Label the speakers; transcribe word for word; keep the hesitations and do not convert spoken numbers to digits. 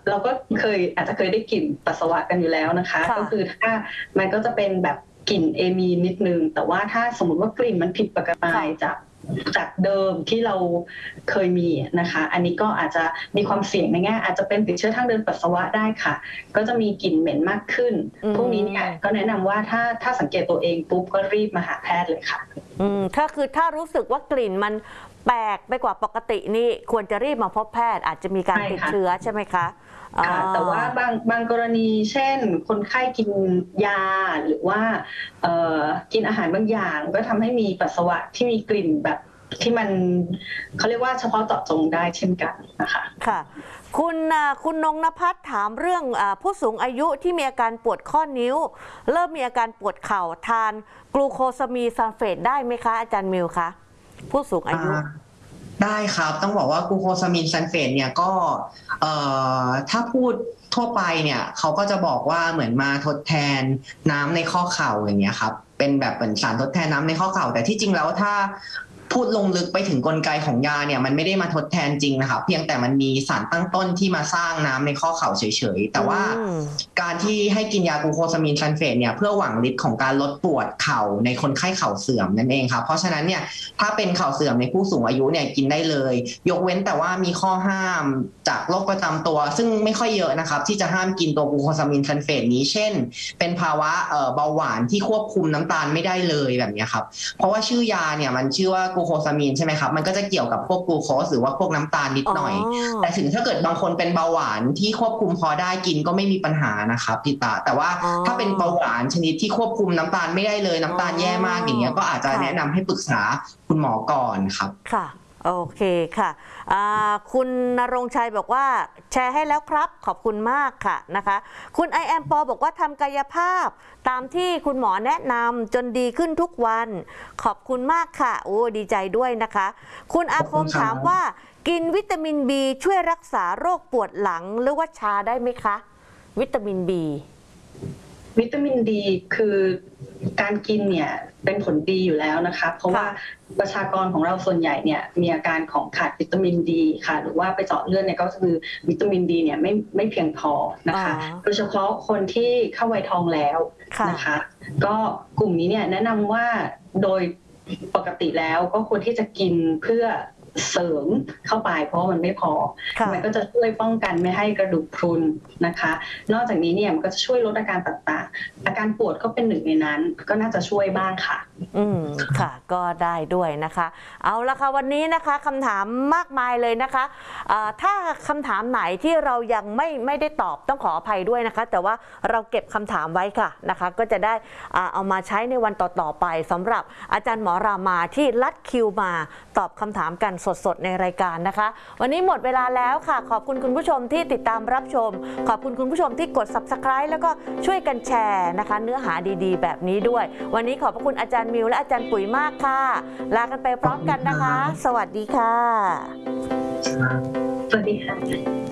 Speaker 1: เราก็เคยอาจจะเคยได้กลิ่นปัสสาวะกันอยู่แล้วนะคะก็คือถ้ามันก็จะเป็นแบบกลิ่นเอมีนิดนึงแต่ว่าถ้าสมมติว่ากลิ่นมันผิดปกติจากจากเดิมที่เราเคยมีนะคะอันนี้ก็อาจจะมีความเสี่ยงในแง่อาจจะเป็นติดเชื้อทางเดินปัสสาวะได้ค่ะก็จะมีกลิ่นเหม็นมากขึ้นพวกนี้เนี่ยก็แนะนำว่าถ้าถ้าสังเกตตัวเองปุ๊บก็รีบมาหาแพทย์เลยค่ะ
Speaker 2: อืมถ้าคือถ้ารู้สึกว่ากลิ่นมันแปลกไปกว่าปกตินี่ควรจะรีบมาพบแพทย์อาจจะมีการติดเชื้อใช่ไหมคะ
Speaker 1: ค่ะแต่ว่าบางบางกรณีเช่นคนไข้กินยาหรือว่ากินอาหารบางอย่างก็ทำให้มีปัสสาวะที่มีกลิ่นแบบที่มันเขาเรียกว่าเฉพาะเจาะจงได้เช่นกันนะคะ
Speaker 2: ค่ะคุณคุณนงนภัสถามเรื่องผู้สูงอายุที่มีอาการปวดข้อนิ้วเริ่มมีอาการปวดเข่าทานกลูโคซามีซัลเฟตได้ไหมคะอาจารย์มิวคะผู้สูงอายุ
Speaker 3: ได้ครับต้องบอกว่ากลูโคซามีนซัลเฟตเนี่ยก็ถ้าพูดทั่วไปเนี่ยเขาก็จะบอกว่าเหมือนมาทดแทนน้ำในข้อเข่าอย่างเงี้ยครับเป็นแบบเหมือนสารทดแทนน้ำในข้อเข่าแต่ที่จริงแล้วถ้าพูดลงลึกไปถึงกลไกของยาเนี่ยมันไม่ได้มาทดแทนจริงนะครับเพียงแต่มันมีสารตั้งต้นที่มาสร้างน้ำในข้อเข่าเฉยๆแต่ว่าการที่ให้กินยากลูโคซามีนซัลเฟตเนี่ยเพื่อหวังฤทธิ์ของการลดปวดเข่าในคนไข้เข่าเสื่อมนั่นเองครับเพราะฉะนั้นเนี่ยถ้าเป็นเข่าเสื่อมในผู้สูงอายุเนี่ยกินได้เลยยกเว้นแต่ว่ามีข้อห้ามจากโรคประจำตัวซึ่งไม่ค่อยเยอะนะครับที่จะห้ามกินตัวกลูโคซามีนซัลเฟตนี้เช่นเป็นภาวะเบาหวานที่ควบคุมน้ำตาลไม่ได้เลยแบบนี้ครับเพราะว่าชื่อยาเนี่ยมันชื่อว่ากลูโคซามีนใช่ไหมครับมันก็จะเกี่ยวกับพวกกลูโคสหรือว่าพวกน้ำตาลนิดหน่อยแต่ถึงถ้าเกิดบางคนเป็นเบาหวานที่ควบคุมพอได้กินก็ไม่มีปัญหานะครับพี่ตาแต่ว่าถ้าเป็นเบาหวานชนิดที่ควบคุมน้ำตาลไม่ได้เลยน้ำตาลแย่มากอย่างเงี้ยก็อาจจะแนะนำให้ปรึกษาคุณหมอก่อนครับ
Speaker 2: ค่ะโอเคค่ะคุณณรงค์ชัยบอกว่าแชร์ให้แล้วครับขอบคุณมากค่ะนะคะคุณไอแอมปอบอกว่าทำกายภาพตามที่คุณหมอแนะนำจนดีขึ้นทุกวันขอบคุณมากค่ะโอ้ดีใจด้วยนะคะคุณอาคมถามว่ากินวิตามินบีช่วยรักษาโรคปวดหลังหรือว่าชาได้ไหมคะวิตามินบี
Speaker 1: วิตามินดีคือการกินเนี่ยเป็นผลดีอยู่แล้วนะคะเพราะว่าประชากรของเราส่วนใหญ่เนี่ยมีอาการของขาดวิตามินดีค่ะหรือว่าไปเจาะเลือดเนี่ยก็คือวิตามินดีเนี่ยไม่ไม่เพียงพอนะคะโดยเฉพาะคนที่เข้าวัยทองแล้วนะคะก็กลุ่มนี้เนี่ยแนะนำว่าโดยปกติแล้วก็ควรที่จะกินเพื่อเสริมเข้าไปเพราะมันไม่พอมันก็จะช่วยป้องกันไม่ให้กระดูกพรุนนะคะนอกจากนี้เนี่ยมันก็จะช่วยลดอาการต่างๆอาการปวดก็เป็นหนึ่งในนั้นก็น่าจะช่วยบ้างค่ะ
Speaker 2: อืมค่ะก็ได้ด้วยนะคะเอาละค่ะวันนี้นะคะคำถามมากมายเลยนะคะถ้าคำถามไหนที่เรายังไม่ไม่ได้ตอบต้องขออภัยด้วยนะคะแต่ว่าเราเก็บคำถามไว้ค่ะนะคะก็จะได้เอามาใช้ในวันต่อๆไปสำหรับอาจารย์หมอรามาที่ลัดคิวมาตอบคำถามกันสดๆในรายการนะคะวันนี้หมดเวลาแล้วค่ะขอบคุณคุณผู้ชมที่ติดตามรับชมขอบคุณคุณผู้ชมที่กด ซับสไครบ์ แล้วก็ช่วยกันแชร์นะคะเนื้อหาดีๆแบบนี้ด้วยวันนี้ขอบพระคุณอาจารย์มิวและอาจารย์ปุ๋ยมากค่ะลากันไปพร้อมกันนะคะสวัสดีค่ะ
Speaker 1: สวัสดีค่ะ